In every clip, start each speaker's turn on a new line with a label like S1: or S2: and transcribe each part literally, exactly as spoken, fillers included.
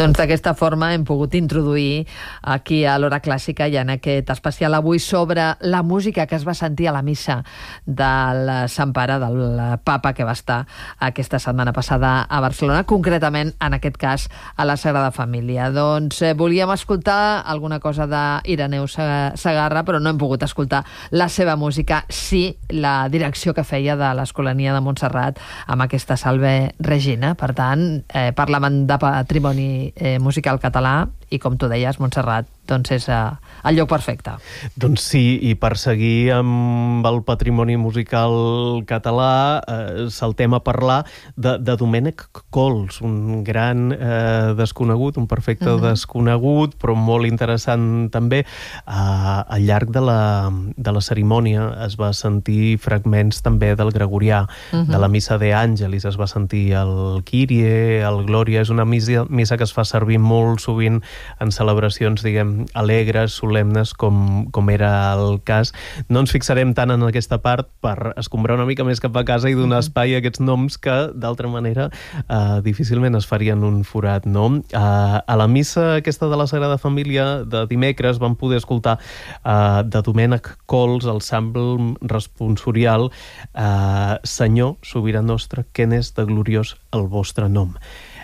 S1: Doncs d'aquesta forma hem pogut introduir aquí a l'Hora Clàssica i en aquest especial avui sobre la música que es va sentir a la missa del Sant Pare, del Papa, que va estar aquesta setmana passada a Barcelona, concretament, en aquest cas, a la Sagrada Família. Doncs eh, volíem escoltar alguna cosa d'Ireneu Segarra, però no hem pogut escoltar la seva música, sí la direcció que feia de l'Escolania de Montserrat amb aquesta Salve Regina. Per tant, eh, parlaven de patrimoni eh, musical català i, com tu deies, Montserrat, doncs és eh, el lloc perfecte.
S2: Doncs sí, i per seguir amb el patrimoni musical català, eh, saltem a parlar de, de Domènec Cols, un gran eh, desconegut, un perfecte uh-huh. desconegut, però molt interessant també. Eh, al llarg de la, de la cerimònia es va sentir fragments també del Gregorià, uh-huh. de la Missa de Àngelis, es va sentir el Kyrie, el Glòria. És una missa, missa que es fa servir molt sovint en celebracions, diguem, alegres, solemnes, com, com era el cas. No ens fixarem tant en aquesta part per escombrar una mica més cap a casa i donar uh-huh. espai a aquests noms que, d'altra manera, eh, difícilment es farien un forat, no? Eh, a la missa aquesta de la Sagrada Família de dimecres vam poder escoltar eh, de Domènec Cols el salm responsorial eh, Senyor, sobirà nostre, que n'és de gloriós el vostre nom.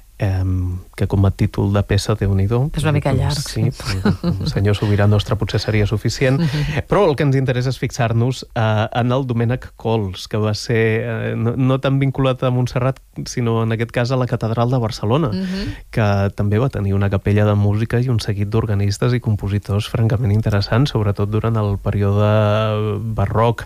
S2: Um, que com a títol de peça, Déu-n'hi-do.
S1: És una mica llarg.
S2: Sí, Senyor sobirà nostre potser seria suficient, però el que ens interessa és fixar-nos uh, en el Domènec Cols, que va ser uh, no, no tan vinculat a Montserrat, sinó en aquest cas a la Catedral de Barcelona, uh-huh. que també va tenir una capella de música i un seguit d'organistes i compositors francament interessants, sobretot durant el període barroc.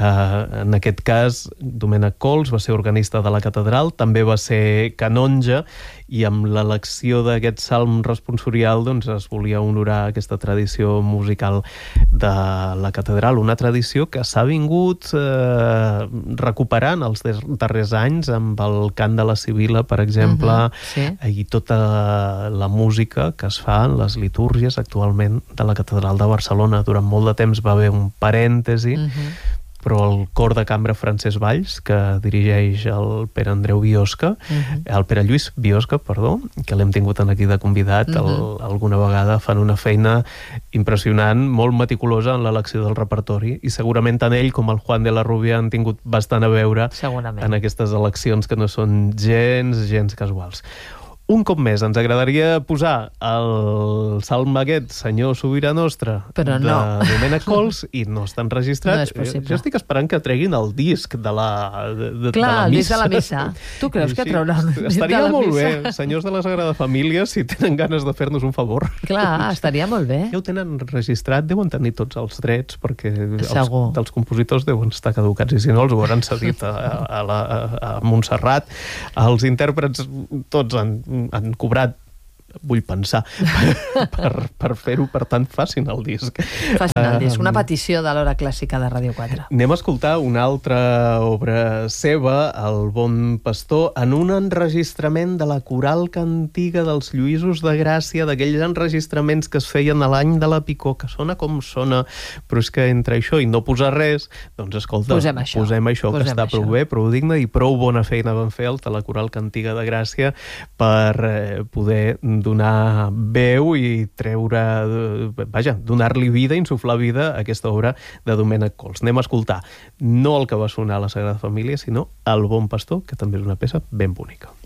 S2: Uh, en aquest cas, Domènec Cols va ser organista de la Catedral, també va ser canonge, i amb l'elecció d'aquest salm responsorial doncs es volia honorar aquesta tradició musical de la catedral, una tradició que s'ha vingut eh, recuperant els darrers anys amb el cant de la Sibil·la, per exemple, uh-huh, sí. i tota la música que es fa en les litúrgies actualment de la Catedral de Barcelona. Durant molt de temps va haver un parèntesi, uh-huh. però el cor de cambra Francesc Valls, que dirigeix el Pere Andreu Biosca, uh-huh. el Pere Lluís Biosca, perdó, que l'hem tingut aquí de convidat, uh-huh. el, alguna vegada fan una feina impressionant, molt meticulosa en l'elecció del repertori, i segurament tant ell com el Juan de la Rubia han tingut bastant a veure en aquestes eleccions que no són gens, gens casuals. Un cop més, ens agradaria posar el salm aquest, Senyor sobirà nostre,
S1: però
S2: de
S1: no.
S2: Domènec Cols, i no està enregistrat.
S1: No és possible.
S2: Jo estic esperant que treguin el disc de la, de, de,
S1: Clar,
S2: de la missa.
S1: el disc de la missa. Tu creus que trauran un disc
S2: estaria
S1: de la
S2: molt
S1: missa?
S2: bé, senyors de la Sagrada Família, si tenen ganes de fer-nos un favor.
S1: Clar, estaria molt bé.
S2: Ja ho tenen registrat, deuen tenir tots els drets, perquè els, dels compositors deuen estar caducats, i si no els ho hauran cedit a, a, la, a Montserrat. Els intèrprets tots han han cobrat, vull pensar, per, per fer-ho, per tant, facin el disc.
S1: Facin el disc, una petició de l'Hora Clàssica de Ràdio quatre.
S2: Anem a escoltar una altra obra seva, El bon pastor, en un enregistrament de la Coral Cantiga dels Lluïsos de Gràcia, d'aquells enregistraments que es feien a l'any de la Picó, que sona com sona, però és que entre això i no posar res, doncs escolta,
S1: posem això,
S2: posem això
S1: posem
S2: que està
S1: això.
S2: prou bé, prou digne, i prou bona feina van fer els de la Coral Cantiga de Gràcia per eh, poder donar veu i treure, vaja, donar-li vida, insuflar vida a aquesta obra de Domènec Cols. Anem a escoltar no el que va sonar a la Sagrada Família, sinó El bon pastor, que també és una peça ben bonica.